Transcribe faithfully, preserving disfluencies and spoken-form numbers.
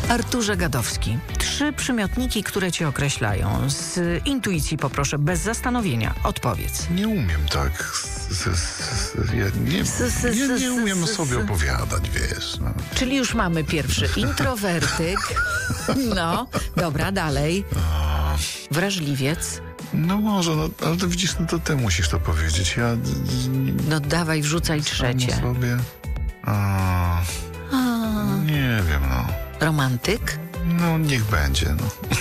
Arturze Gadowski. Trzy przymiotniki, które cię określają. Z intuicji poproszę, bez zastanowienia. Odpowiedz. Nie umiem tak. S, s, s, ja nie, S, s, s, nie, nie s, umiem s, sobie s. opowiadać, wiesz. No. Czyli już mamy pierwszy introwertyk. No, dobra, dalej. Wrażliwiec. No może, no, ale to widzisz, no to ty musisz to powiedzieć. Ja No dawaj, wrzucaj trzecie. samo sobie. A, A, nie wiem, no. romantyk. No niech będzie, no.